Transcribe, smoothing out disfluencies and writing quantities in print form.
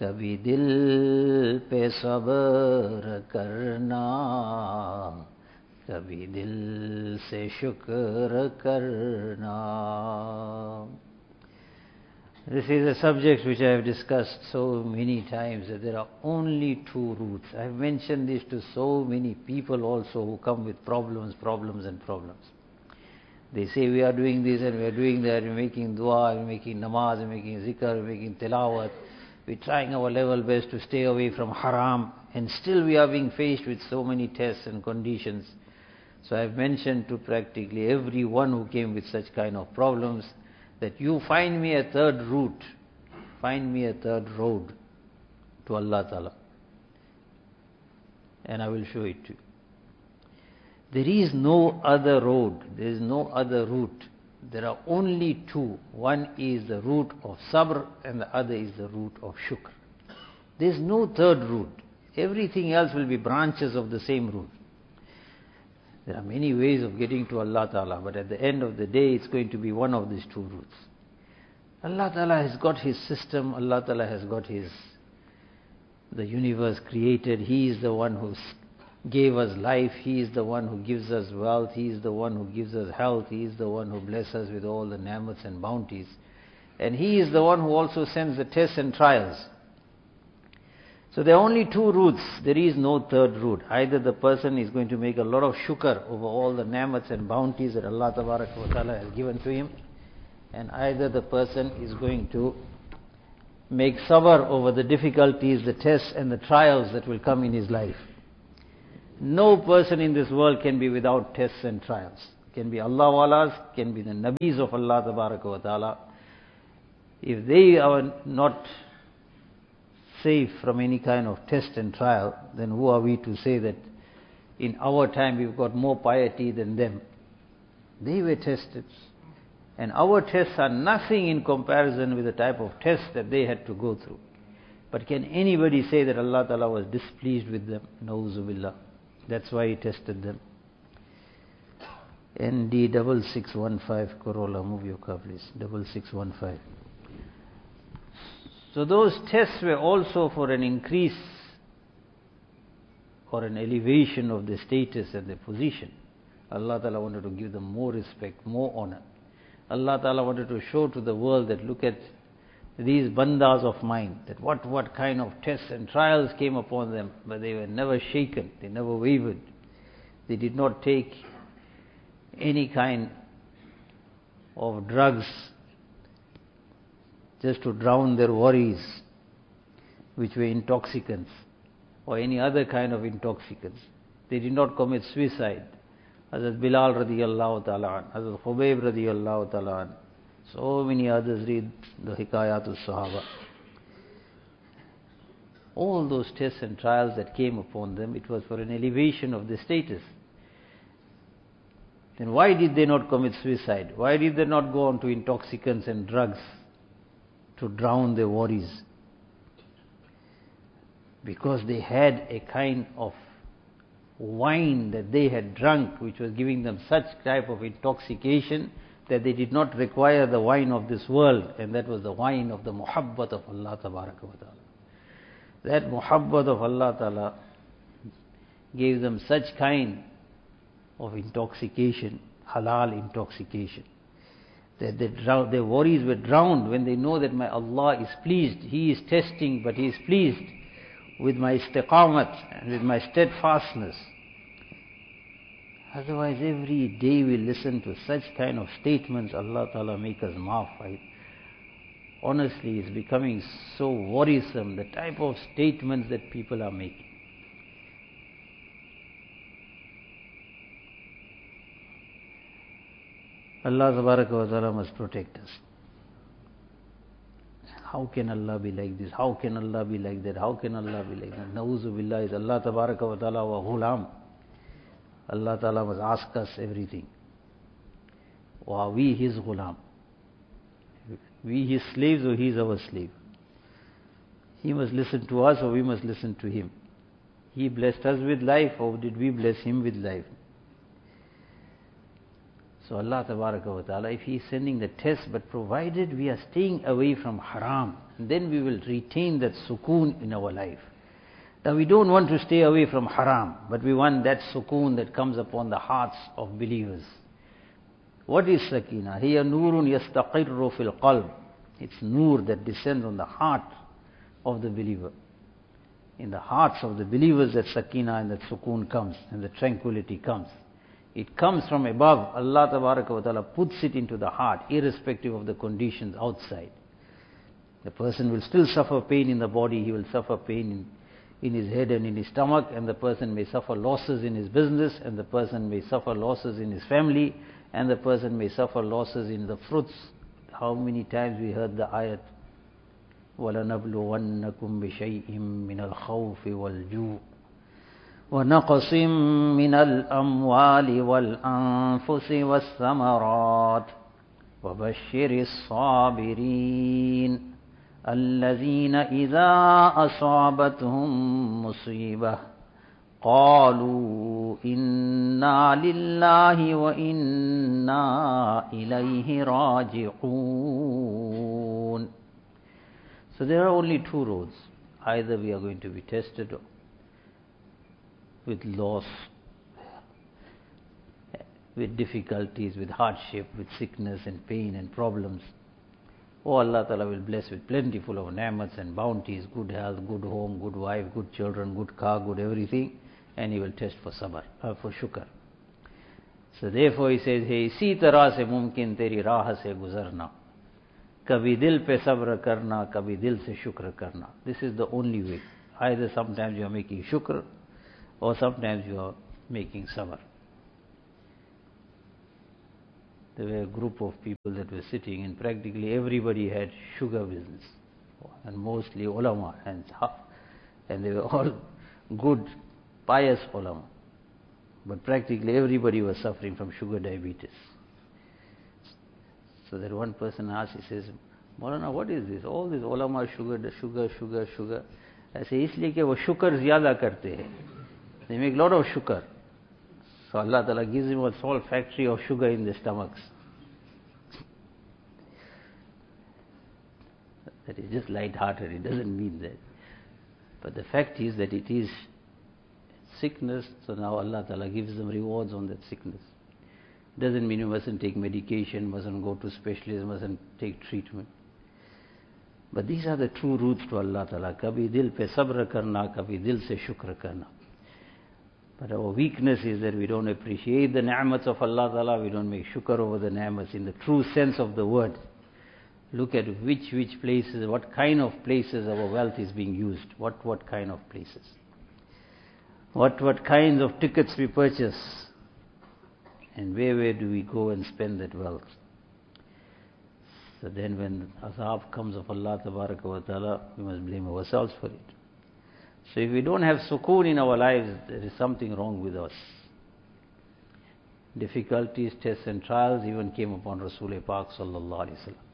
कभी दिल पे सब्र करना, कभी दिल से शुक्र करना. This is a subject which I have discussed so many times, that there are only two routes. I have mentioned this to so many people also who come with problems. They say we are doing this and we are doing that, we are making dua, we are making namaz, we are making zikr, we are making tilawat. We are trying our level best to stay away from haram, and still we are being faced with so many tests and conditions. So I have mentioned to practically everyone who came with such kind of problems that you find me a third route, find me a third road to Allah Ta'ala, and I will show it to you. There is no other road, there is no other route. There are only two. One is the route of sabr and the other is the route of shukr. There is no third route. Everything else will be branches of the same route. There are many ways of getting to Allah Ta'ala, but at the end of the day, it's going to be one of these two routes. Allah Ta'ala has got His system, Allah Ta'ala has got the universe created. He is the one who gave us life, He is the one who gives us wealth, He is the one who gives us health, He is the one who blesses us with all the ni'mats and bounties. And He is the one who also sends the tests and trials. So there are only two routes, there is no third route. Either the person is going to make a lot of shukr over all the ni'mats and bounties that Allah Ta'ala has given to him, and either the person is going to make sabr over the difficulties, the tests and the trials that will come in his life. No person in this world can be without tests and trials. Can be Allah walas, can be the Nabis of Allah Ta'ala. If they are not safe from any kind of test and trial, then who are we to say that in our time we've got more piety than them? They were tested. And our tests are nothing in comparison with the type of tests that they had to go through. But can anybody say that Allah Ta'ala was displeased with them? Na'uzu billah. That's why He tested them. ND 6615 Corolla, move your car please. 6615. So those tests were also for an increase or an elevation of their status and their position. Allah Ta'ala wanted to give them more respect, more honor. Allah Ta'ala wanted to show to the world that look at these bandas of mine, that what kind of tests and trials came upon them, but they were never shaken, they never wavered. They did not take any kind of drugs just to drown their worries, which were intoxicants, or any other kind of intoxicants. They did not commit suicide. Hazrat Bilal radiyallahu ta'ala an, Hazrat Khubayb radiyallahu ta'ala an, so many others, read the Hikayatul Sahaba. All those tests and trials that came upon them, it was for an elevation of their status. Then why did they not commit suicide? Why did they not go on to intoxicants and drugs to drown their worries? Because they had a kind of wine that they had drunk, which was giving them such type of intoxication that they did not require the wine of this world, and that was the wine of the muhabbat of Allah Tabaraka wa Ta'ala. That muhabbat of Allah Ta'ala gave them such kind of intoxication, halal intoxication, that their worries were drowned when they know that my Allah is pleased. He is testing, but He is pleased with my istiqamat and with my steadfastness. Otherwise, every day we listen to such kind of statements. Allah Ta'ala make us maaf. Honestly, it's becoming so worrisome, the type of statements that people are making. Allah Ta'ala must protect us. How can Allah be like this? How can Allah be like that? How can Allah be like that? Na'uzu billah, is Allah Ta'ala wa ghulam. Allah Ta'ala must ask us everything. Or are we His ghulam? We His slaves or He is our slave? He must listen to us or we must listen to Him? He blessed us with life or did we bless Him with life? So So Allah Tabaraka wa Ta'ala, if He is sending the test, but provided we are staying away from haram, then we will retain that sukoon in our life. Now we don't want to stay away from haram, but we want that sukoon that comes upon the hearts of believers. What is sakina? Hiya nurun yastaqirru fil qalb. It's nur that descends on the heart of the believer. In the hearts of the believers that sakina and that sukoon comes and the tranquility comes. It comes from above. Allah Tabaraka wa Ta'ala puts it into the heart, irrespective of the conditions outside. The person will still suffer pain in the body, he will suffer pain in his head and in his stomach, and the person may suffer losses in his business, and the person may suffer losses in his family, and the person may suffer losses in the fruits. How many times we heard the ayat, وَلَنَبْلُوَنَّكُمْ بِشَيْءٍ مِّنَ الْخَوْفِ وَالْجُوعِ وَنَقْصٍ مِّنَ الْأَمْوَالِ وَالْأَنفُسِ وَالثَّمَرَاتِ وَبَشِّرِ الصَّابِرِينَ الَّذِينَ إِذَا أَصَابَتْهُم مُّصِيبَةٌ قَالُوا إِنَّا لِلَّهِ وَإِنَّا إِلَيْهِ رَاجِعُونَ. So there are only two roads. Either we are going to be tested with loss, with difficulties, with hardship, with sickness and pain and problems. Oh, Allah Ta'ala will bless with plentiful of ni'mats and bounties, good health, good home, good wife, good children, good car, good everything, and He will test for sabr, for shukr. So therefore He says, hey, isi tarah se mumkin teri raah se guzarna. Kabhi dil pe sabr karna, kabhi dil se shukr karna. This is the only way. Either sometimes you are making shukr, or sometimes you are making sabr. There were a group of people that were sitting, and practically everybody had sugar business, and mostly ulama, and they were all good, pious ulama. But practically everybody was suffering from sugar diabetes. So that one person asked, he says, Maulana, what is this? All this ulama, sugar. I say, isliye ke wo shukr zyada karte hai. They make a lot of shukr. So Allah Ta'ala gives him a small factory of sugar in their stomachs. That is just light-hearted, it doesn't mean that. But the fact is that it is sickness, so now Allah Ta'ala gives them rewards on that sickness. Doesn't mean you mustn't take medication, mustn't go to specialists, mustn't take treatment. But these are the true routes to Allah Ta'ala. Kabhi dil pe sabr karna, kabhi dil se shukr karna. But our weakness is that we don't appreciate the ni'mats of Allah Ta'ala, we don't make shukr over the ni'mats in the true sense of the word. Look at which places, what kind of places our wealth is being used. What kind of places. What kinds of tickets we purchase. And where do we go and spend that wealth. So then when azab comes of Allah Tabaraka wa Ta'ala, we must blame ourselves for it. So if we don't have sukoon in our lives, there is something wrong with us. Difficulties, tests and trials even came upon Rasul Pak Sallallahu Alaihi Wasallam.